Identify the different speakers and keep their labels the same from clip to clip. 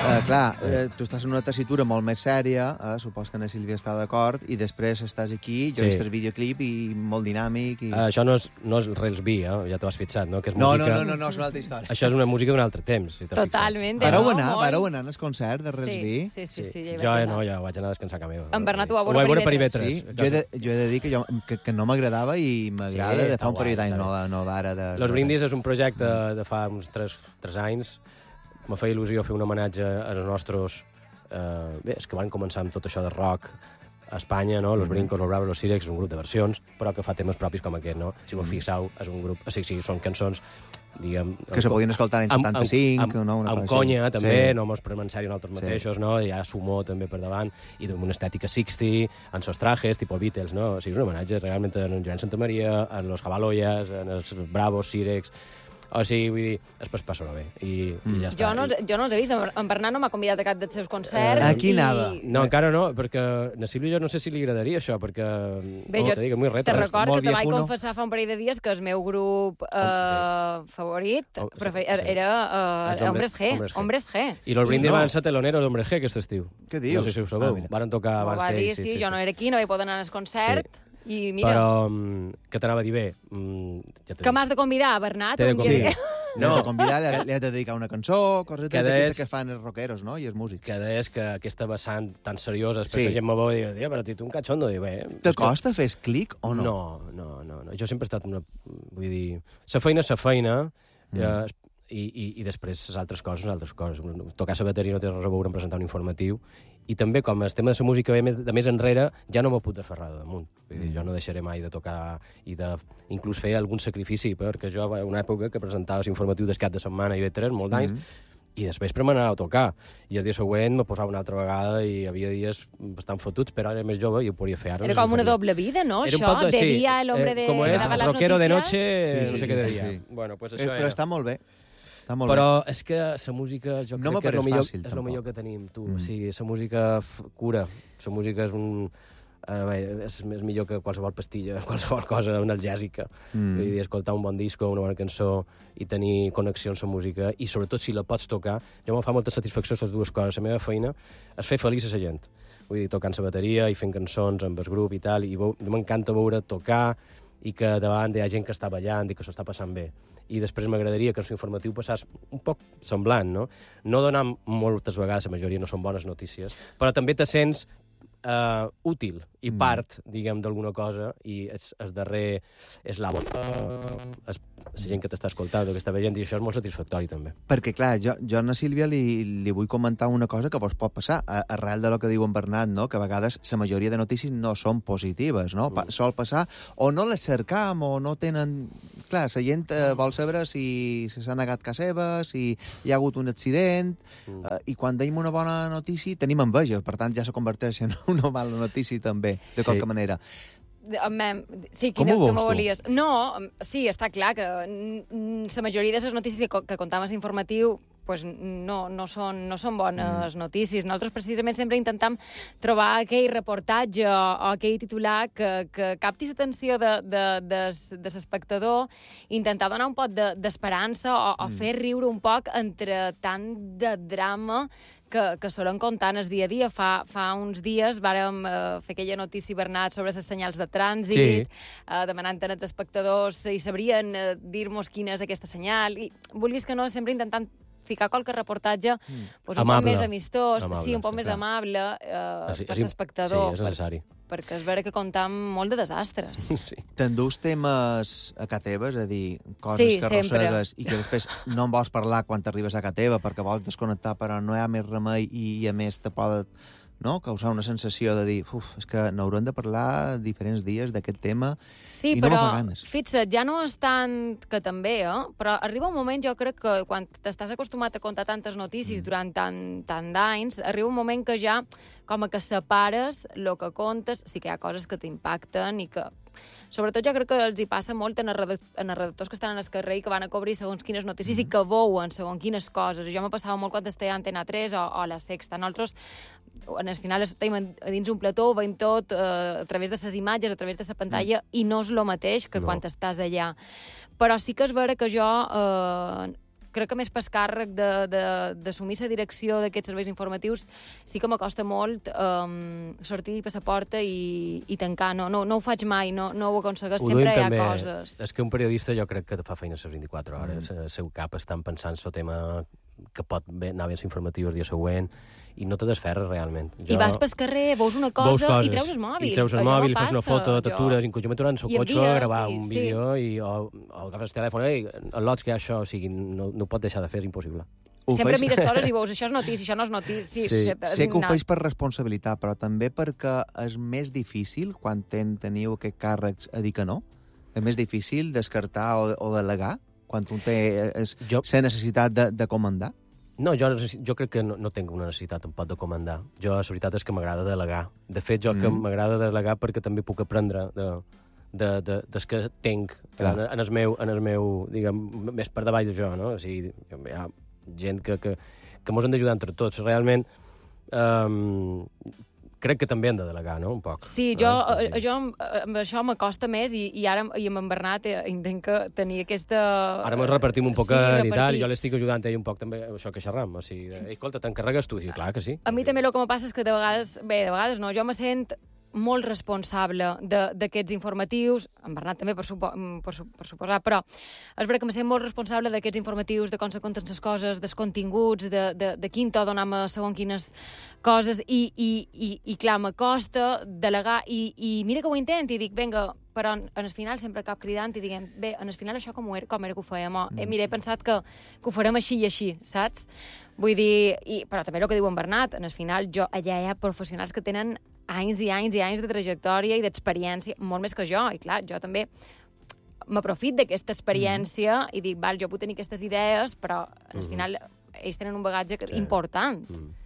Speaker 1: Tu estàs en una tessitura molt més sèria, supos que na Sílvia està d'acord, i després estàs aquí, jo he vist el videoclip i molt dinàmic.
Speaker 2: Això no és Railsby, ja t'ho has fixat, no? Que és
Speaker 1: No,
Speaker 2: música...
Speaker 1: no, és una altra història.
Speaker 2: Això és una música d'un altre temps, si t'has fixat.
Speaker 3: Totalment.
Speaker 1: Vareu anar al concert de Railsby?
Speaker 3: Sí.
Speaker 2: Jo no, ja vaig anar a descansar a casa meva.
Speaker 3: En Bernat ho va veure
Speaker 2: per
Speaker 3: IB3.
Speaker 2: IB3.
Speaker 1: Jo he de dir que no m'agradava i m'agrada de fa un parell d'anys, no d'ara.
Speaker 2: Los Brindis és un projecte de fa uns 3 anys. Me feia il·lusió fer un homenatge als nostres... és que van començar amb tot això de rock a Espanya, no? Los Brincos, los Bravos, los Sirex, és un grup de versions, però que fa temes propis com aquest, no? Si vos fixeu, és un grup... Sí, són cançons, diguem...
Speaker 1: Que se podien escoltar en 75, no?
Speaker 2: Amb conya, també, no mos prenem en sèrio nosaltres mateixos, no? Hi ha sumó també per davant, i amb una estètica 60, en sos trajes, tipus Beatles, no? O sigui, és un homenatge realment en Joan Santamaria, en los Jabaloyas, en els Bravos, Sirex... O sigui, vull dir, es pot passar bé. I ja està.
Speaker 3: Jo no els he vist. En Bernat no m'ha convidat a cap dels seus concerts.
Speaker 1: Aquí anava.
Speaker 2: No, encara no, perquè a Sílvia jo no sé si li agradaria això, perquè...
Speaker 3: Bé, jo te recordo que te vaig confessar fa un parell de dies que el meu grup favorit era Hombres G. Hombres G.
Speaker 2: I los Brindis van ser teloneros d'Hombres G aquest estiu.
Speaker 1: Què dius?
Speaker 2: No sé si ho sabeu. Varen tocar abans que ells.
Speaker 3: Sí, jo no era aquí, no vaig poder anar al concert. I mira...
Speaker 2: Però, què t'anava a dir bé?
Speaker 3: Que m'has de convidar, Bernat?
Speaker 1: Sí. No, de convidar, li has de dedicar una cançó, coses d'aquestes que fan els rockeros, no? I els músics.
Speaker 2: Que deies que aquesta vessant tan seriosa, després la gent me veu i diu, però tu un cachondo, i bé...
Speaker 1: Te costa fer clic o no?
Speaker 2: No. Jo sempre he estat una... Vull dir, sa feina, i després les altres coses. Tocar la bateria no té res a veure en presentar un informatiu, i també, com el tema de la música ve de més enrere, ja no m'ho puc desferrar de damunt. Vull dir, jo no deixaré mai de tocar i inclús fer algun sacrifici, perquè jo va una època que presentava l'informatiu del cap de setmana i IB3, molt d'anys, i després per m'anar a tocar. I el dia següent me posava una altra vegada i hi havia dies bastant fotuts, però era més jove i ho podia fer.
Speaker 3: Era com una doble vida, no, això? De dia l'hombre de...
Speaker 2: Com és, rockero de noche, no sé què de dia.
Speaker 1: Bueno, pues això però està molt bé.
Speaker 2: Però és que la música, jo crec que és el millor que tenim, tu. O sigui, la música cura. La música és és millor que qualsevol pastilla, qualsevol cosa analgèsica. Vull dir, escoltar un bon disco, una bona cançó i tenir connexió amb la música, i sobretot si la pots tocar, jo me fa molta satisfacció les dues coses. La meva feina és fer feliç a la gent. Vull dir, tocant la bateria i fent cançons amb el grup i tal, i m'encanta veure tocar i que davant hi ha gent que està ballant i que s'ho està passant bé. I després m'agradaria que el seu informatiu passés un poc semblant, no? No donant moltes vegades, la majoria no són bones notícies, però també te sents útil i part, diguem, d'alguna cosa, i el darrer és la la gent que t'està escoltant o que està veient, i això és molt satisfactori, també.
Speaker 1: Perquè, clar, jo a Sílvia li vull comentar una cosa que vos pot passar, arrel de lo que diu en Bernat, no? Que a vegades la majoria de notícies no són positives, no? Sol passar, o no les cercam, o no tenen... Clar, la gent vol saber si s'ha negat casa seva, si hi ha hagut un accident, i quan tenim una bona notícia tenim enveja, per tant ja se converteix en una mala notícia també, de qualque manera.
Speaker 3: Sí,
Speaker 1: com ho veus,
Speaker 3: volies? No, sí, està clar que la majoria de les notícies que contàvem a l'informatiu pues no són bones notícies. Nosaltres precisament sempre intentam trobar aquell reportatge o aquell titular que capti l'atenció de l'espectador, intentar donar un poc d'esperança o fer riure un poc entre tant de drama que solen contant el dia a dia. Fa uns dies vàrem fer aquella notícia, Bernat, sobre les senyals de trànsit, demanant als espectadors si sabrien dir-nos quina és aquesta senyal, i vulguis que no, sempre intentant ficar qualque reportatge un poc més amistós, un poc més amable per l'espectador.
Speaker 2: Sí, és necessari.
Speaker 3: Perquè és vera que comptam molt de desastres.
Speaker 1: T'endús temes a casa teva, és a dir, coses que arrossegues i que després no en vols parlar quan t'arribes a casa teva perquè vols desconnectar, però no hi ha més remei i a més te pot causar una sensació de dir, és que n'haurem de parlar diferents dies d'aquest tema i no me fa ganes.
Speaker 3: Sí, però fixa't, ja no és tant que també, però arriba un moment, jo crec que quan t'estàs acostumat a contar tantes notícies durant tant d'anys, arriba un moment que ja com que separes el que contes, sí que hi ha coses que t'impacten i que... Sobretot jo crec que els hi passa molt en els redactors que estan en el carrer i que van a cobrir segons quines notícies i que veuen segons quines coses. Jo me passava molt quan estava a Antena 3 o a La Sexta. Nosaltres, en el final, estem dins un plató, veiem tot a través de les imatges, a través de la pantalla, i no és el mateix que quan estàs allà. Però sí que és vera que jo crec que més per càrrec d'assumir la direcció d'aquests serveis informatius sí que m'acosta molt sortir per la porta i tancar. No ho faig mai, no ho aconsegueix, sempre hi ha coses.
Speaker 2: És que un periodista jo crec que fa feina a les 24 hores. El seu cap estan pensant el tema que pot anar bé l'informatiu el dia següent i no te desferres realment.
Speaker 3: I vas pel carrer, veus una cosa i treus el mòbil.
Speaker 2: I treus el mòbil, fas una foto, t'atures, inclús jo m'he aturat en el cotxe a gravar un vídeo o agafes el telèfon, el lots que hi ha això, o sigui, no ho pot deixar de fer, és impossible.
Speaker 3: Sempre mires coses i veus, això és notícia, això no és notícia.
Speaker 1: Sé que ho feix per responsabilitat, però també perquè és més difícil, quan teniu aquests càrrecs, a dir que no? És més difícil descartar o delegar quan tu tens la necessitat de comandar?
Speaker 2: No, jo crec que no tinc una necessitat tampoc de comandar. Jo, la veritat és que m'agrada delegar. De fet, que m'agrada delegar perquè també puc aprendre des que tenc en el meu, diguem, més per davall de jo, no? O sigui, hi ha gent que mos han d'ajudar entre tots. Realment, crec que també han de delegar, no?, un poc.
Speaker 3: Sí, jo amb això m'acosta més i ara i amb en Bernat entenc tenir aquesta...
Speaker 2: Ara ens repartim un poc i tal, i jo l'estic ajudant ell un poc també això que xerram. O sigui, escolta, t'encarregues tu? Sí, clar que sí.
Speaker 3: A mi també el que me passa és que de vegades no, jo me sent molt responsable d'aquests informatius, en Bernat també, per suposar, però és veritat que me sent molt responsable d'aquests informatius, de com se conten les coses, dels continguts, de quin to donem a segons quines coses, i clar, m'acosta delegar, i mira que ho intent, i dic, vinga, però en el final sempre cap cridant i diguem, bé, en el final això com era que ho fèiem? Mira, he pensat que ho farem així i així, saps? Vull dir, però també el que diu en Bernat, en el final allà hi ha professionals que tenen anys i anys i anys de trajectòria i d'experiència, molt més que jo, i clar, jo també m'aprofit d'aquesta experiència i dic, val, jo puc tenir aquestes idees, però al final ells tenen un bagatge important.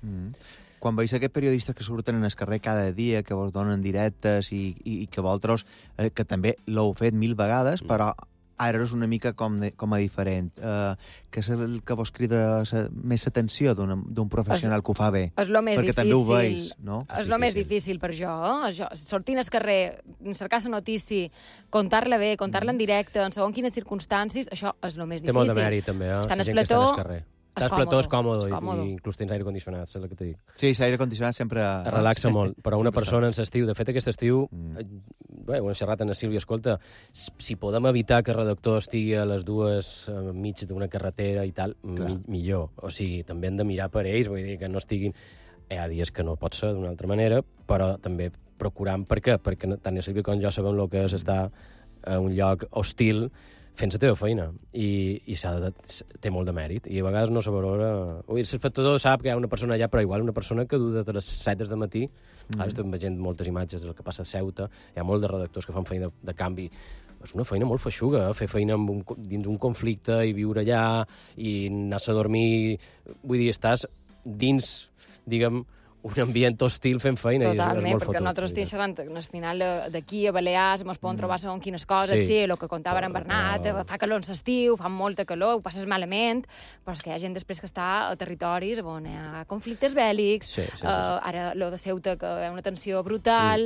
Speaker 1: Quan veus aquests periodistes que surten en el carrer cada dia, que vos donen directes i que vosaltres, que també l'heu fet 1000 vegades, però ara és una mica com a diferent. Què és el que vos crida més atenció d'un professional que ho fa bé?
Speaker 3: És el més
Speaker 1: perquè
Speaker 3: difícil.
Speaker 1: També ho veus, no?
Speaker 3: És el més difícil per jo. Sortir al carrer, cercar la notícia, contar-la bé, contar-la en directe, en segons quines circumstàncies, això és el més difícil.
Speaker 2: Té molt de mèrit, també,
Speaker 3: Estar
Speaker 2: la gent que està al carrer. Estàs plató, és còmode, i inclús tens aire condicionat, és el que t'he dit.
Speaker 1: Sí, l'aire condicionat sempre...
Speaker 2: Es relaxa molt, però una persona en l'estiu, de fet aquest estiu, ho hem xerrat amb la Sílvia, escolta, si podem evitar que el redactor estigui a les 2 mig d'una carretera i tal, millor. O sigui, també hem de mirar per ells, vull dir que no estiguin... Hi ha dies que no pot ser d'una altra manera, però també procurant, per què? Perquè tant la Sílvia com jo sabem el que és estar a un lloc hostil fent la teva feina, i té molt de mèrit, i a vegades no se valora... L'espectador sap que hi ha una persona allà, però igual una persona que du des de les 7 del matí, ara estem veient moltes imatges del que passa a Ceuta, hi ha molts de redactors que fan feina de canvi, és una feina molt feixuga, fer feina dins un conflicte i viure allà, i anar-se a dormir... Vull dir, estàs dins, diguem, un ambient hostil fent feina.
Speaker 3: Totalment,
Speaker 2: és molt
Speaker 3: perquè nosaltres estem xerrant al final d'aquí a Balears, ens poden trobar segons quines coses, sí, el que contava en Bernat, fa calor en l'estiu, fa molta calor, ho passes malament, però és que hi ha gent després que està a territoris on hi ha conflictes bèl·lics, ara lo de Ceuta, que hi ha una tensió brutal,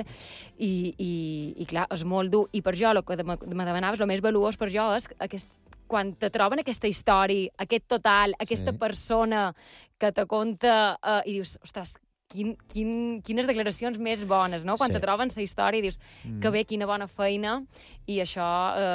Speaker 3: i clar, és molt dur. I per jo, el que me demanaves, el més valuós per jo és quan te troben aquesta història, aquest total, aquesta persona que te conta i dius, ostres, quines declaracions més bones, no? Quan te troben la història i dius que bé, quina bona feina, i això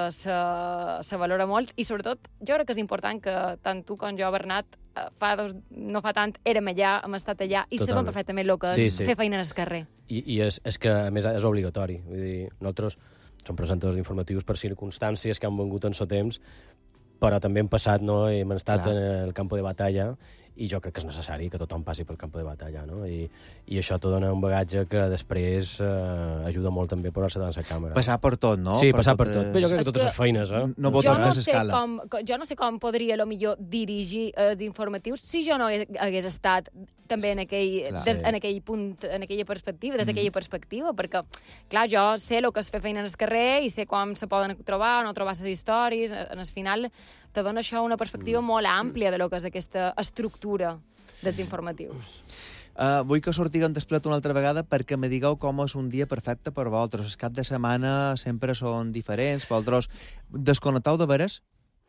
Speaker 3: se valora molt, i sobretot jo crec que és important que tant tu com jo, Bernat, no fa tant érem allà, hem estat allà, i sabem perfectament el que és fer feina en el carrer.
Speaker 2: I és que, a més, és obligatori. Vull dir, nosaltres som presentadors d'informatius per circumstàncies que han vengut en el temps, però també hem passat, no? Hem estat en el camp de batalla, i jo crec que és necessari que tothom passi pel camp de batalla, no? I això t'ho dona un bagatge que després ajuda molt també a posar-se davant la càmera.
Speaker 1: Passar per tot, no?
Speaker 2: Sí, passar per tot. Però jo crec que totes les feines,
Speaker 1: no pot donar l'escala.
Speaker 3: Jo no sé com podria, millor dirigir els informatius si jo no hagués estat també en aquell punt, en aquella perspectiva, des d'aquella perspectiva, perquè, clar, jo sé el que és fer feina en el carrer i sé com se poden trobar o no trobar les històries. En el final te dona això una perspectiva molt àmplia de lo que és aquesta estructura dels informatius.
Speaker 1: Vull que sortiguem d'esplet una altra vegada perquè me digueu com és un dia perfecte per vosaltres. El cap de setmana sempre són diferents. Vosaltres desconnecteu de veres?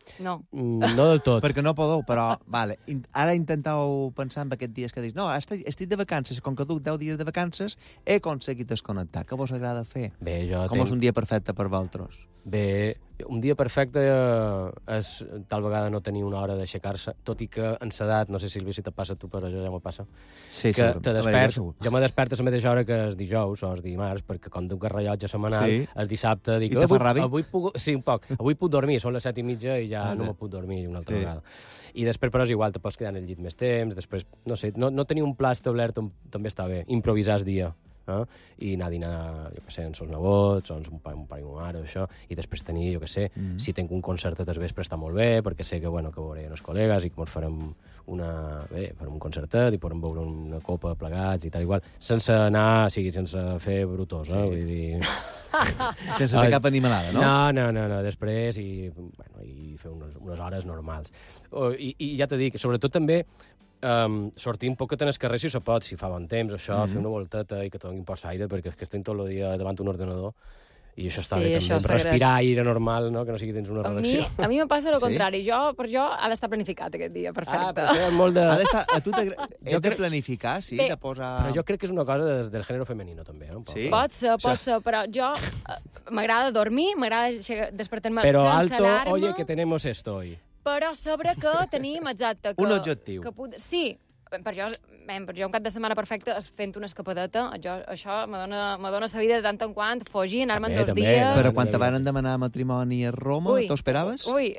Speaker 3: No.
Speaker 2: No del tot.
Speaker 1: Perquè no podeu, però, vale, ara intenteu pensar en aquests dies que dius, no, estic de vacances, com que duc 10 dies de vacances, he aconseguit desconnectar. Què vos agrada fer?
Speaker 2: Bé,
Speaker 1: Com és un dia perfecte per vosaltres?
Speaker 2: Bé, un dia perfecte és tal vegada no tenir una hora d'aixecar-se, tot i que en l'edat, no sé, Sílvia, si te passa a tu, però jo ja me passa,
Speaker 1: sí,
Speaker 2: que te desperts, jo me desperto a la mateixa hora que el dijous o el dimarts, perquè com duc el rellotge setmanal, el dissabte dic...
Speaker 1: I te fa ràbia?
Speaker 2: Sí, un poc. Avui puc dormir, són les 7:30 i ja no me puc dormir una altra vegada. I després, però, és igual, te pots quedar en el llit més temps, després, no sé, no tenir un pla establert també està bé, improvisar el dia. I anar a dinar, jo què sé, amb els nebots, o amb un pare i una mare, això, i després tenir, jo què sé, si tinc un concert al vespre està molt bé, perquè sé que, bueno, que veuré els col·legues i que ens farem farem un concertet i podem beure una copa plegats i tal igual, sense anar, sense fer brutós, vull dir...
Speaker 1: Sense fer cap animalada, no?
Speaker 2: No, després i fer unes hores normals. I ja t'he dit, sobretot també sortir un poquet en el carrer si se pot, si fa bon temps, això, fer una volteta i que doni un poc d'aire, perquè és que estem tot el dia davant d'un ordenador i això està bé també, respirar aire normal, no? Que no sigui dins una redacció.
Speaker 3: A mi me passa el contrari, per jo ha d'estar planificat aquest dia, perfecte.
Speaker 2: Però això és molt de...
Speaker 1: A tu hem de planificar, sí, de posar...
Speaker 2: Però jo crec que és una cosa del gènere femenino, també.
Speaker 1: Sí?
Speaker 3: Pot ser, però jo m'agrada dormir, m'agrada despertar-me
Speaker 2: sense
Speaker 3: alarma.
Speaker 2: Però alto, oye, que tenemos esto hoy.
Speaker 3: Però sobre que tenim, exacte...
Speaker 1: Un objectiu.
Speaker 3: Sí, per jo un cap de setmana perfecte és fent una escapadeta. Això me dona la vida de tant en quant, fugir, anar-me en 2 dies...
Speaker 1: Però quan te van demanar matrimoni a Roma, t'ho esperaves?
Speaker 3: Ui.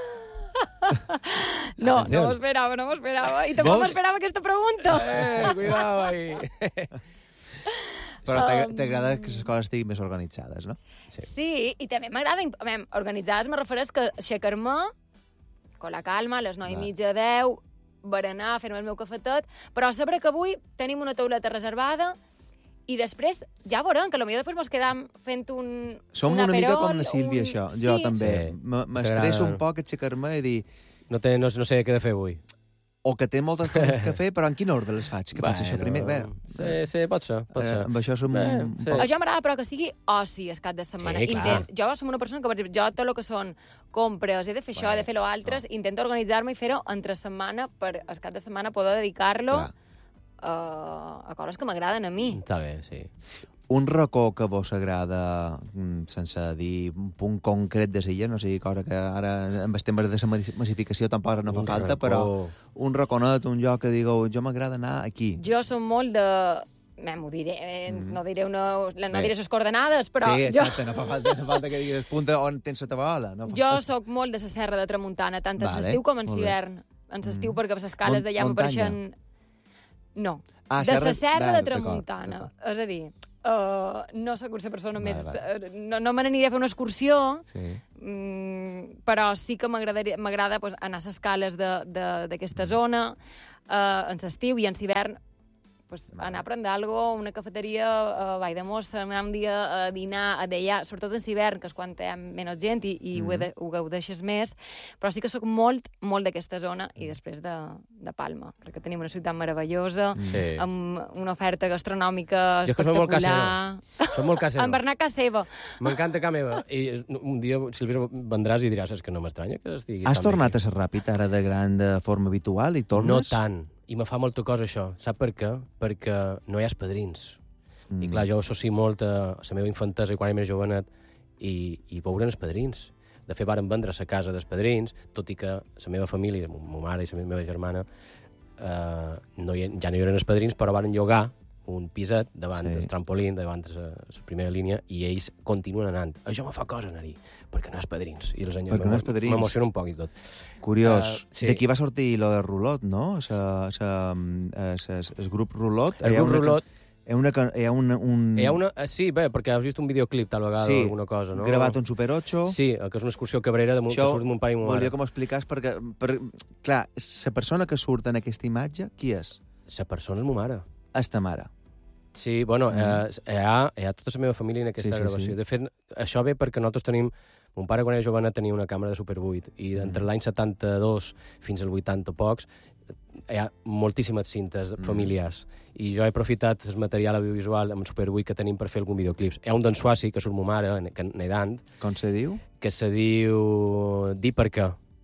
Speaker 3: No m'ho esperava. I tampoc m'esperava aquesta pregunta.
Speaker 2: Cuidado ahí.
Speaker 1: Però t'agrada que les coses estiguin més organitzades, no?
Speaker 3: Sí, i també m'agrada... Organitzades me refereix que aixecar-me con la calma, a les 9:30, 10, berenar, fer-me el meu cafetet, però saber que avui tenim una tauleta reservada i després ja veurem, que potser després mos quedam fent un
Speaker 1: Som una mica com la Sílvia, això. Jo també.
Speaker 2: Sí.
Speaker 1: M'estresso un poc aixecar-me i dir...
Speaker 2: No sé què he de fer avui.
Speaker 1: O que té moltes coses que fer, però en quin ordre les faig? Que faig això primer?
Speaker 2: Sí, pot ser.
Speaker 1: Amb això som un poc...
Speaker 3: A jo m'agrada, però que sigui oci el cap de setmana.
Speaker 2: Sí, clar.
Speaker 3: Jo som una persona que, per exemple, jo tot el que són compres, he de fer això, he de fer l'altre, intento organitzar-me i fer-ho entre setmana per el cap de setmana poder dedicar-lo a coses que m'agraden a mi.
Speaker 2: Està bé, sí.
Speaker 1: Un racó que vos agrada, sense dir un punt concret de Silla, no sigui cosa que ara amb els temes de la massificació tampoc no fa falta, però un raconet, un lloc que digueu, jo m'agrada anar aquí.
Speaker 3: Jo som molt de... M'ho diré, no diré les coordenades, però...
Speaker 1: Sí, exacte, no fa falta que diguis punta on tens la tabaola.
Speaker 3: Jo sóc molt de la Serra de Tramuntana, tant en l'estiu com en l'hivern. En l'estiu, perquè les escales d'allà m'apareixen... No, de la Serra de Tramuntana. És a dir, no sóc una persona més... No me n'aniré a fer una excursió, però sí que m'agrada anar a les escales d'aquesta zona en l'estiu i en l'hivern anar a prendre alguna cosa, una cafeteria a Vall de Mossa, anar un dia a dinar a d'allà, sobretot en l'hivern, que és quan hi ha menys gent i ho gaudeixes més, però sí que sóc molt d'aquesta zona i després de Palma, perquè tenim una ciutat meravellosa, amb una oferta gastronòmica espectacular.
Speaker 2: Soc molt casa seva.
Speaker 3: En Bernat casa seva.
Speaker 2: M'encanta casa meva. I un dia, Sílvia, vendràs i diràs que no m'estranya que estiguis...
Speaker 1: Has tornat a ser ràpid ara de gran de forma habitual i tornes?
Speaker 2: No tant. I me fa molta cosa això. Sap per què? Perquè no hi ha padrins. I clar, jo associo molt a la meva infantesa i quan era més jovenet i veure'n els padrins. De fet, varen vendre la casa dels padrins, tot i que la meva família, la meva mare i la meva germana, ja no hi eren els padrins, però varen llogar un piset davant del trampolín, davant la primera línia, i ells continuen anant. Això me fa cosa anar-hi, perquè no és padrins. I m'emociona un poc i tot.
Speaker 1: Curiós. D'aquí va sortir lo de Rulot, no? El grup Rulot.
Speaker 2: El grup Rulot.
Speaker 1: Sí,
Speaker 2: bé, perquè has vist un videoclip tal vegada o alguna cosa, no?
Speaker 1: Gravat un Super 8.
Speaker 2: Sí, que és una excursió cabrera que surt amb un pare i una mare.
Speaker 1: Volia que m'ho expliqués perquè, clar, la persona que surt en aquesta imatge, qui és?
Speaker 2: La persona és ma mare.
Speaker 1: És ta mare.
Speaker 2: Sí, bueno, hi ha tota la meva família en aquesta gravació. De fet, això ve perquè nosaltres tenim... Mon pare, quan era jovena, tenia una càmera de Super 8 i d'entre l'any 72 fins al 80 pocs hi ha moltíssimes cintes familiars i jo he aprofitat el material audiovisual amb Super 8 que tenim per fer algun videoclips. Hi ha un d'en Suassi, que surt ma mare, nedant.
Speaker 1: Com se diu?
Speaker 2: Que se diu Dir per què.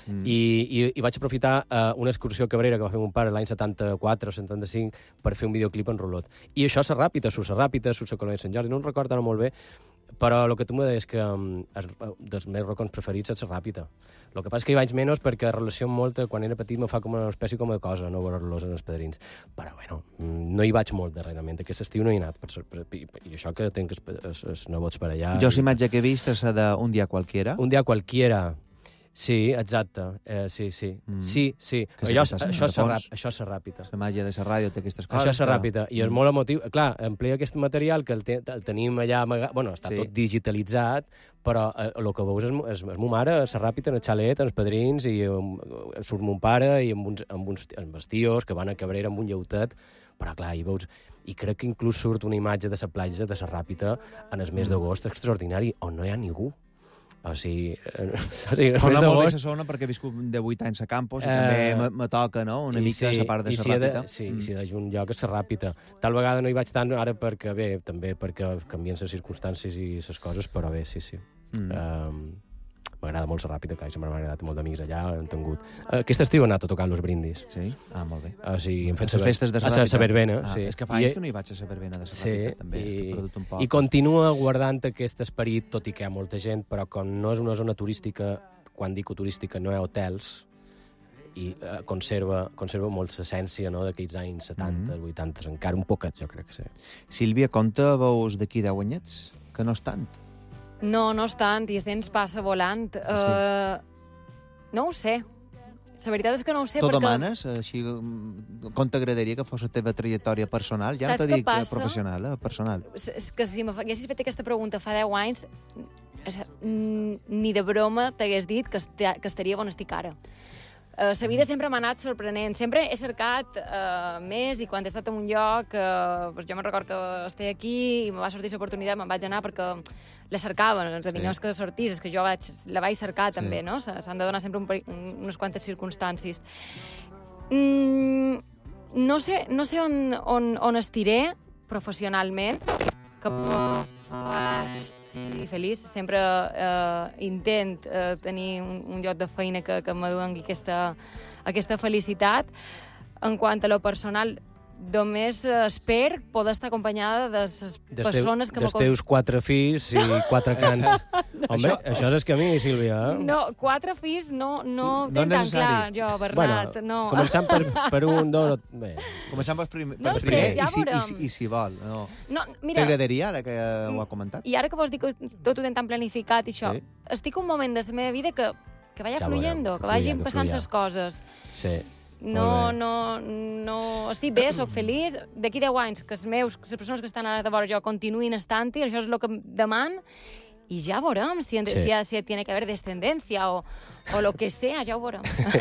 Speaker 2: I vaig aprofitar una excursió a Cabrera que va fer mon pare l'any 74 o 75 per fer un videoclip en rulot. I això és Serràpita, surt la Colònia de Sant Jordi, no em recordo ara molt bé, però el que tu me deies que dels meus racons preferits és Serràpita. El que passa és que hi vaig menys perquè relació molt, quan era petit me fa com una espècie com de cosa, no veure-los en els padrins. Però, bueno, no hi vaig molt darrerament. Aquest estiu no hi he anat. I això que tenc els nebots per allà...
Speaker 1: Jo imatge que he vist és de Un dia qualquiera.
Speaker 2: Un dia qualquiera. Sí, exacte. Sí. Sí. Això és Serràpita.
Speaker 1: La màgia de la ràdio té aquestes coses.
Speaker 2: Això és Serràpita. I és molt emotiu. Clar, emplia aquest material que el tenim allà amagat. Bueno, està tot digitalitzat, però el que veus és mo mare, a Serràpita, en el xalet, en els padrins, i surt mon pare, i amb els tios que van a Cabrera amb un lleutet. Però, clar, hi veus... I crec que inclús surt una imatge de la platja de Serràpita en el mes d'agost extraordinari, on no hi ha ningú. O sigui...
Speaker 1: Parla molt de la zona perquè he viscut de 8 anys a Campos i també me toca, no?, una mica la part de Serràpita.
Speaker 2: Sí, si hi ha un lloc a Serràpita. Tal vegada no hi vaig tant ara perquè, bé, també perquè canvien les circumstàncies i les coses, però bé, sí. M'agrada molt Serràpita, clar, sempre m'ha agradat molt d'amics allà, hem tingut... Aquest estiu he anat a tocar los brindis.
Speaker 1: Sí? Ah, molt bé.
Speaker 2: O sigui, hem fet
Speaker 1: les festes de Serràpita.
Speaker 2: A la verbena, sí.
Speaker 1: És que fa anys que no hi vaig a la verbena de Serràpita, també. He perdut un poc.
Speaker 2: I continua guardant aquest esperit, tot i que hi ha molta gent, però com no és una zona turística, quan dic turística no hi ha hotels, i conserva molt l'essència, no?, d'aquells anys 70, 80, encara un poquet, jo crec que sí.
Speaker 1: Sílvia, compte veus d'aquí 10 anyets? Que no és tant.
Speaker 3: No és tant, i el temps passa volant. No ho sé. La veritat és que no ho sé,
Speaker 1: perquè... demanes? Així, com t'agradaria que fos la teva trajectòria personal? Ja no t'ho dic professional, personal.
Speaker 3: És que si m'haguessis fet aquesta pregunta fa 10 anys, ni de broma t'hagués dit que estaria on estic ara. La vida sempre m'ha anat sorprenent. Sempre he cercat més, i quan he estat en un lloc, jo me'n record que estic aquí i me va sortir l'oportunitat, me'n vaig anar perquè la cercaven, és a dir, no és que sortís, és que jo la vaig cercar també, no? S'han de donar sempre unes quantes circumstàncies. No sé on estiré professionalment, que faci feliç. Sempre intent tenir un lloc de feina que me doni aquesta felicitat. En quant a lo personal, només espero poder estar acompanyada de les persones que...
Speaker 2: Dels teus 4 fills i 4 cants. Home, això és el camí, Sílvia.
Speaker 3: No, 4 fills no tenen tan clar, jo, Bernat.
Speaker 2: Bueno, començant per un, dos... Bé.
Speaker 1: Començant per primer, i si vol. T'agradaria, ara que ho ha comentat?
Speaker 3: I ara que vols dir que tot ho tenen tan planificat i això, estic un moment de la meva vida que vagi fluyendo, que vagin passant les coses.
Speaker 2: Sí.
Speaker 3: No, estic bé, sóc feliç. D'aquí 10 anys, que les persones que estan ara de vora jo continuïn estant-hi, això és el que deman, i ja veurem si tiene que haver descendencia o lo que sea, ja ho veurem.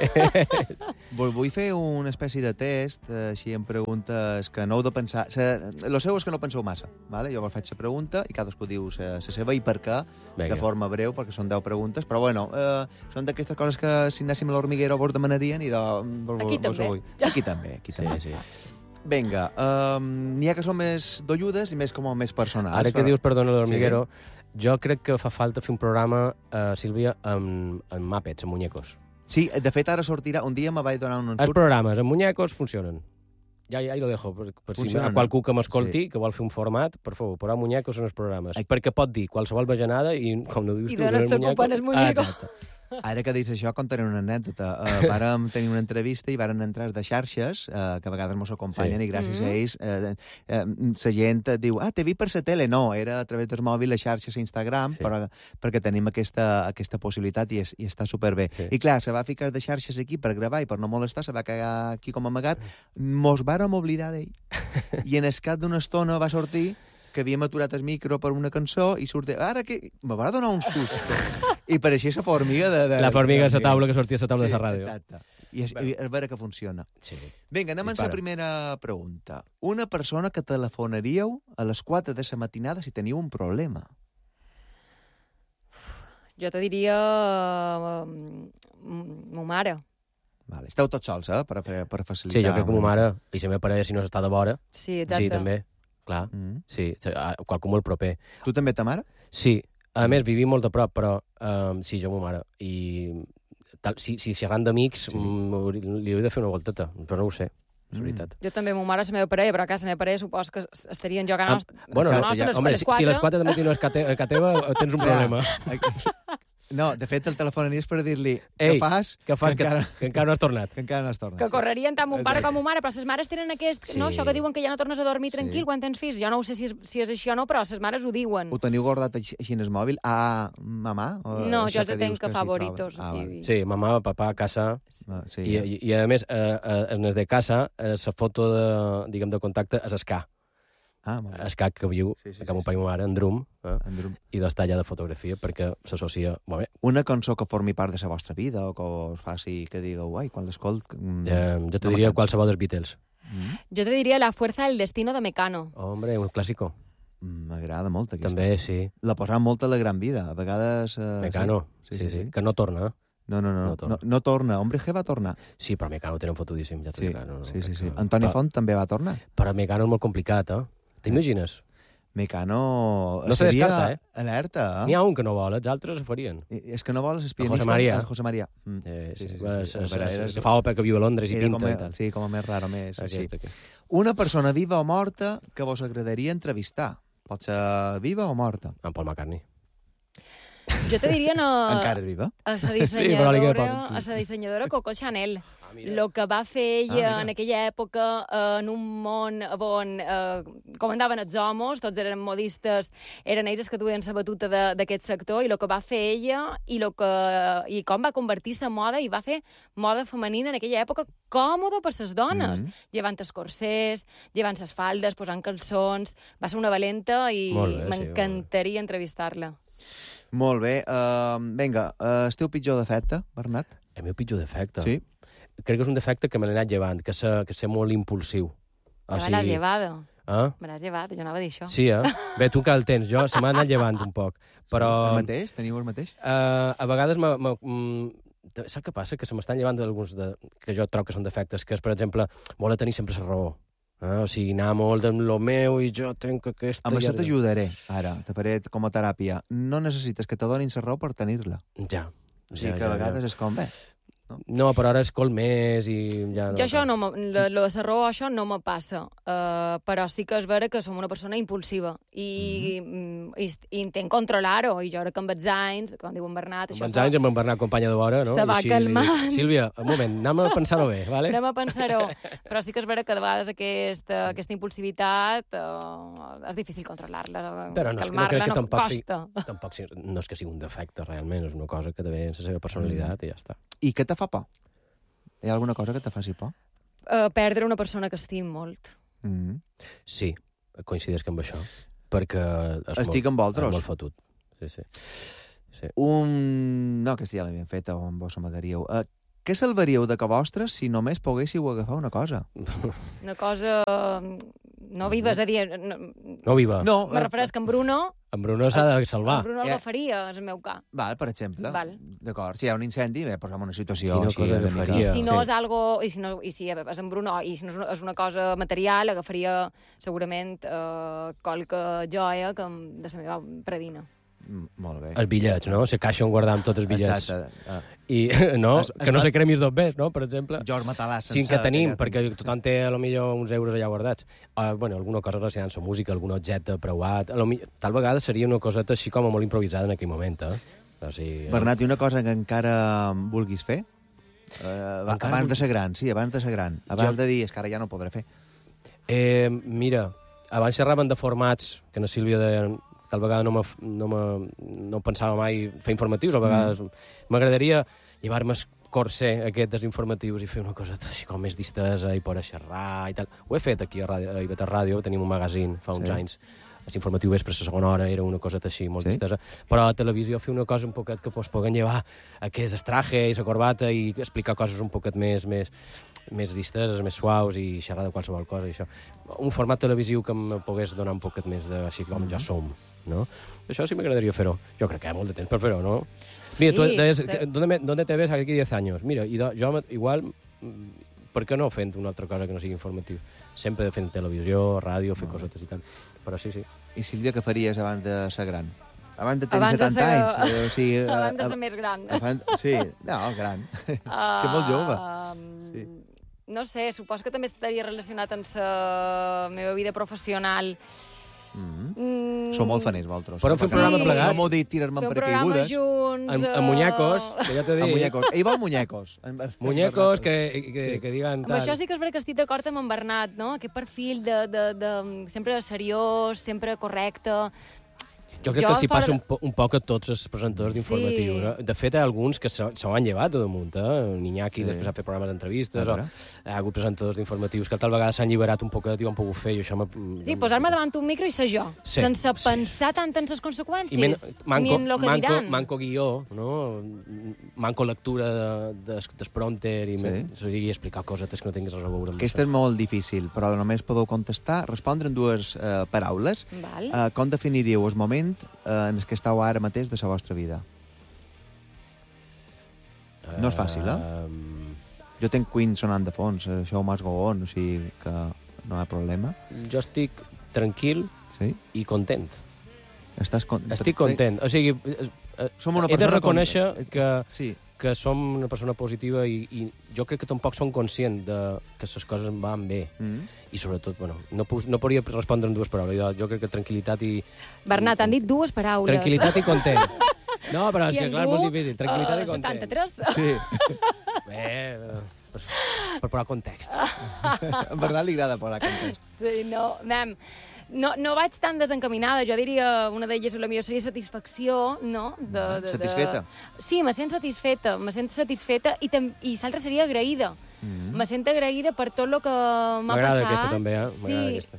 Speaker 1: Vull fer una espècie de test, així en preguntes que no heu de pensar... Lo seu és que no penseu massa, ¿vale? Jo vos faig la pregunta i cadascú diu la seva i per què, de forma breu, perquè són 10 preguntes, però bueno, són d'aquestes coses que si anéssim a l'Hormiguero vos demanarien i
Speaker 3: Aquí també.
Speaker 1: Aquí també.
Speaker 2: Sí.
Speaker 1: Vinga, n'hi ha que són més dolludes i més com més personals.
Speaker 2: Ara que dius, perdona, l'Hormiguero, jo crec que fa falta fer un programa, Sílvia, amb Muppets, amb muñecos.
Speaker 1: Sí, de fet ara sortirà... Un dia me vaig donar un ensurt...
Speaker 2: Els programes amb muñecos funcionen. Ja lo dejo, per si hi ha qualcú que m'escolti, que vol fer un format, per favor, posar muñecos en els programes. Perquè pot dir qualsevol bajanada i, com no dius tu...
Speaker 3: I dones s'ocupen els muñecos.
Speaker 2: Exacte.
Speaker 1: Ara que dius això, contaré una anècdota. Vàrem tenir una entrevista i varen entrar de xarxes, que a vegades mos acompanyen, i gràcies a ells la gent diu, t'he vist per la tele. No, era a través del mòbil, les xarxes a Instagram, perquè tenim aquesta possibilitat i està superbé. I clar, se va ficar de xarxes aquí per gravar i per no molestar, se va quedar aquí com amagat. Mos vàrem oblidar d'ell. I en el cap d'una estona va sortir que havíem aturat el micro per una cançó i sortia... Ara que... Me va donar un susto. I pareixia la formiga de...
Speaker 2: La formiga de la taula que sortia a la taula de la ràdio.
Speaker 1: Exacte. I a veure que funciona. Sí. Vinga, anem amb la primera pregunta. Una persona que telefonaríeu a les 4 de la matinada si teniu un problema.
Speaker 3: Jo te diria... ma mare.
Speaker 1: Vale. Esteu tots sols, per facilitar...
Speaker 2: Sí, jo crec que ma mare, i la meva parella, si no s'està de vora...
Speaker 3: Sí, exacte.
Speaker 2: Sí, també. Clar, sí, qualcú molt proper.
Speaker 1: Tu també ta mare?
Speaker 2: Sí, a més vivim molt a prop, però sí, jo ma mare. I si xerrant d'amics, li hauria de fer una volteta, però no ho sé. És veritat.
Speaker 3: Jo també, ma mare és la meva parella, però a la meva parella supos que estarien jugant
Speaker 2: bueno, home, si les 4 de matí no és que teva, tens un problema.
Speaker 1: No, de fet, el telefoniries per dir-li què fas,
Speaker 2: que encara no has tornat.
Speaker 1: Que encara no has tornat.
Speaker 3: Que correrien tant mon pare com ma mare, però les mares tenen aquest... No, això que diuen que ja no tornes a dormir tranquil quan tens fills. Jo no sé si és així o no, però les mares ho diuen.
Speaker 1: Ho teniu guardat així en el mòbil? Mamà?
Speaker 3: No, jo ja tenc favoritos.
Speaker 2: Sí, mamà, papà, casa... I a més, en el de casa, la foto de contacte és escà. Escac que viu, que mon pare i ma mare, en Drum, i dos talla de fotografia perquè s'associa molt bé.
Speaker 1: Una cançó que formi part de la vostra vida o que us faci que digueu, ai, quan l'escolt...
Speaker 2: Jo te diria qualsevol dels Beatles.
Speaker 3: Jo te diria La fuerza del destino de Mecano.
Speaker 2: Hombre, un clàssico.
Speaker 1: M'agrada molt aquesta.
Speaker 2: També, sí.
Speaker 1: La posava molt a la Gran Vida. A vegades...
Speaker 2: Mecano, sí. Que no torna.
Speaker 1: No torna. Hombre G va tornar.
Speaker 2: Sí, però Mecano tenen fotudíssim.
Speaker 1: Sí. Antoni Font també va tornar.
Speaker 2: Però Mecano és molt complicat, T'imagines?
Speaker 1: Mecano...
Speaker 2: No se descarta,
Speaker 1: Alerta,
Speaker 2: N'hi ha un que no vol, els altres ho farien.
Speaker 1: És que no vol el pianista.
Speaker 2: José María.
Speaker 1: Sí.
Speaker 2: Que fa òpera, que viu a Londres i pinta i tal.
Speaker 1: Sí, com a més raro, més... Una persona viva o morta que vos agradaria entrevistar. Pot ser viva o morta.
Speaker 2: En Paul McCartney.
Speaker 3: Jo te diria
Speaker 1: encara és viva?
Speaker 3: A la dissenyadora Coco Chanel. El que va fer ella en aquella època en un món on comandaven els homes, tots eren modistes, eren ells que duien la batuta d'aquest sector, i el que va fer ella i com va convertir-se en moda, i va fer moda femenina en aquella època còmoda per les dones, llevant els corsers, llevant les faldes, posant calçons. Va ser una valenta i m'encantaria entrevistar-la.
Speaker 1: Molt bé. Vinga, el teu pitjor defecte, Bernat?
Speaker 2: El meu pitjor defecte?
Speaker 1: Sí.
Speaker 2: Crec que és un defecte que me l'he anat llevant, que ser molt impulsiu.
Speaker 3: Me l'has llevat.
Speaker 2: Me
Speaker 3: l'has llevat, jo anava a dir això.
Speaker 2: Sí, Bé, tu que el tens, jo se m'ha anat llevant un poc. Però...
Speaker 1: El mateix? Teniu el mateix?
Speaker 2: A vegades saps què passa? Que se m'estan llevant alguns que jo trobo que són defectes, que és, per exemple, voler tenir sempre la raó. O sigui, anar molt amb lo meu i jo tenc aquesta...
Speaker 1: Amb això t'ajudaré, ara, te faré com a teràpia. No necessites que te donin la raó per tenir-la.
Speaker 2: Ja.
Speaker 1: O sigui que a vegades és com bé.
Speaker 2: No, però ara és col més i ja no...
Speaker 3: Jo això no, la raó això no me passa, però sí que és vera que som una persona impulsiva i intent controlar-ho, i jo ara que amb els anys, com diu en Bernat...
Speaker 2: Amb els anys, amb en Bernat, companya de vora, no?
Speaker 3: Se va calmant.
Speaker 2: Sílvia, un moment, anem a pensar-ho bé, vale?
Speaker 3: Anem a pensar-ho, però sí que és vera que de vegades aquesta impulsivitat és difícil controlar-la,
Speaker 2: però no,
Speaker 3: calmar-la no costa.
Speaker 2: Tampoc no és que sigui un defecte, realment, és una cosa que té la seva personalitat i ja està.
Speaker 1: I què te fa por? Hi ha alguna cosa que te faci por?
Speaker 3: Perdre una persona que estim molt.
Speaker 2: Sí, coincideix amb això. Perquè
Speaker 1: estic amb vosaltres.
Speaker 2: És molt fotut. Sí.
Speaker 1: No, que ja l'havien fet, amb vos m'agaríeu. Què salvaríeu de que vostres si només poguéssiu agafar una cosa?
Speaker 3: Una cosa no viva, és a dir...
Speaker 2: No viva.
Speaker 1: No.
Speaker 3: Me refereix que en Bruno...
Speaker 2: En Bruno s'ha de salvar.
Speaker 3: En Bruno l'agafaria, és el meu cas.
Speaker 1: Val, per exemple.
Speaker 3: Val.
Speaker 1: D'acord, si hi ha un incendi, posem una situació
Speaker 2: així. Cosa que faria.
Speaker 3: I si no és algo... I si és en Bruno, i si no és una cosa material, agafaria segurament qualque joia de la meva predina.
Speaker 1: Molt bé.
Speaker 2: Els bitllets, no? La caixa on guardàvem tots els bitllets.
Speaker 1: Exacte.
Speaker 2: I, no? Que no se cremis dos bes, no? Per exemple.
Speaker 1: George Matalà sense...
Speaker 2: Sí que tenim, perquè tothom té potser uns euros allà guardats. Bueno, alguna cosa relacionada amb la música, algun objecte preuat. Tal vegada seria una coseta així com a molt improvisada en aquell moment, O sigui,
Speaker 1: Bernat, i una cosa que encara vulguis fer? Abans de ser gran, sí, abans de ser gran. Abans de dir, és que ara ja no ho podré fer.
Speaker 2: Mira, abans xerraven de formats, que na Sílvia tal vegada no pensava mai fer informatius, a vegades m'agradaria llevar-me el corser aquest dels informatius i fer una cosa així com més distesa i poder xerrar i tal. Ho he fet aquí a Iveter Ràdio, tenim un magazín fa uns anys. L'informatiu vespre a la segona hora era una cosa així molt distesa, però a televisió fer una cosa un poquet que ens puguen llevar aquest traje i la corbata i explicar coses un poquet més disteses, més suaus i xerrar de qualsevol cosa i això. Un format televisiu que em pogués donar un poquet més de així com ja som, no? Això sí m'agradaria fer-ho. Jo crec que hi ha molt de temps per fer-ho, no?
Speaker 3: Sí,
Speaker 2: mira, tu deies, ¿dónde te ves aquí 10 años? Mira, jo igual, per què no fent una altra cosa que no sigui informatiu? Sempre fent televisió, ràdio, fer cosetes i tal. Però sí.
Speaker 1: I Sílvia, què faries abans de ser gran? Abans de tenir 70 anys. O sigui,
Speaker 3: abans de ser més gran.
Speaker 1: Sí, no, gran. Ser molt jove. Sí.
Speaker 3: No sé, supos que també estaria relacionat amb la meva vida professional.
Speaker 1: Sou molt faners, vosaltres.
Speaker 2: Però fer un programa plegats.
Speaker 1: No m'ho dit tirar-me en paracaigudes.
Speaker 3: Fer un programa junts.
Speaker 2: Amb muñecos, que ja t'he dit.
Speaker 1: Amb muñecos. Ell vol muñecos.
Speaker 2: Muñecos que digan
Speaker 3: Amb
Speaker 2: tal.
Speaker 3: això sí que és veritat que estic d'acord amb en Bernat, no? Aquest perfil de sempre seriós, sempre correcte.
Speaker 2: Jo crec que s'hi passa un poc a tots els presentadors d'informatiu. No? De fet, hi ha alguns que se ho han llevat de damunt. L'Iñaki després ha fet programes d'entrevistes, o hi ha hagut presentadors d'informatius que tal vegada s'han alliberat un poquet i ho han pogut fer. I això
Speaker 3: sí, posar-me davant un micro i ser jo, sense pensar tant en les conseqüències, ni en el que diran.
Speaker 2: Manco guió, no? Manco lectura del prompter i explicar cosetes que no tinguis res a veure amb
Speaker 1: Aquesta és molt difícil, però només podeu contestar, respondre en dues paraules. Com definiríeu el moment en què estàu ara mateix de la vostra vida? No és fàcil, Jo tinc Queen sonant de fons, Show Must Go On, o sigui que no hi ha problema.
Speaker 2: Jo estic tranquil i content. Estic content. O sigui, he de reconèixer que som una persona positiva i jo crec que tampoc som conscient que les coses van bé. I sobretot, bueno, no podria respondre en dues paraules. Jo crec que tranquil·litat i...
Speaker 3: Bernat, han dit dues paraules.
Speaker 2: Tranquil·litat i content. No, però és que clar, és molt difícil. Tranquil·litat i content.
Speaker 3: 73?
Speaker 2: Sí. Bé, per posar context.
Speaker 1: A Bernat li agrada posar context.
Speaker 3: Sí, no, no vaig tan desencaminada. Jo diria, una d'elles, la millor seria satisfacció, no?
Speaker 1: Satisfeta?
Speaker 3: Sí, me sent satisfeta i l'altra seria agraïda. Me sento agraïda per tot el que m'ha passat.
Speaker 2: M'agrada aquesta també,
Speaker 3: M'agrada aquesta.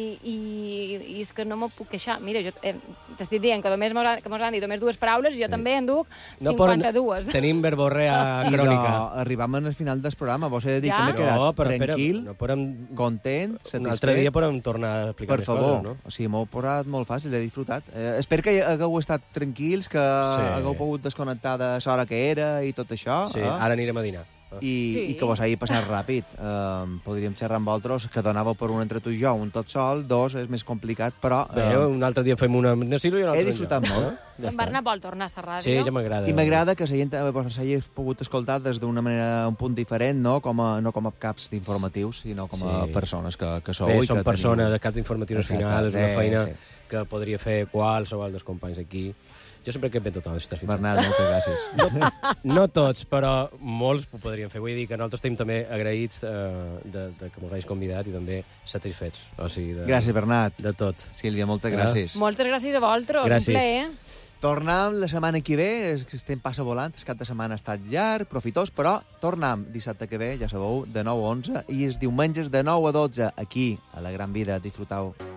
Speaker 3: I és que no m'ho puc queixar. Mira, jo t'estic dient que només mos han dit només dues paraules i jo també en duc 52.
Speaker 2: Tenim verborrea crònica.
Speaker 1: Arribam al final del programa. Vos he de dir que m'he quedat tranquil, content, satisfet.
Speaker 2: Un altre dia podem tornar a explicar més coses, no?
Speaker 1: O sigui, m'ho he posat molt fàcil, he disfrutat. Espero que hagueu estat tranquils, que hagueu pogut desconnectar de l'hora que era i tot això.
Speaker 2: Sí, ara anirem a dinar.
Speaker 1: I que vos hagi passat ràpid. Podríem xerrar amb vosaltres, que donàveu per un entre tu i jo, un tot sol, dos és més complicat, però...
Speaker 2: Bé, un altre dia fem una amb Silvio i un altre
Speaker 1: he disfrutat molt.
Speaker 3: En Bernat vol tornar a la ràdio.
Speaker 2: Sí, ja m'agrada.
Speaker 1: I m'agrada que la gent vos hagi pogut escoltar des d'una manera, un punt diferent, no com a caps d'informatius, sinó com a persones que sou.
Speaker 2: Bé, som persones, caps d'informatius al final, és una feina que podria fer qualsevol dels companys aquí. Jo sempre que invento totes les
Speaker 1: Bernat, moltes gràcies.
Speaker 2: No tots, però molts ho podrien fer. Vull dir que nosaltres estem també agraïts de que ens hagis convidat i també satisfets. O sigui,
Speaker 1: gràcies, Bernat.
Speaker 2: De tot.
Speaker 1: Sílvia, moltes gràcies.
Speaker 3: Moltes gràcies a vosaltres.
Speaker 2: Gràcies.
Speaker 3: Un plaer.
Speaker 1: Tornem la setmana que ve, estem passa volant, el cap de setmana ha estat llarg, profitós, però tornem dissabte que ve, ja sabeu, de 9 a 11, i els diumenges de 9 a 12, aquí, a La Gran Vida. Disfrutau.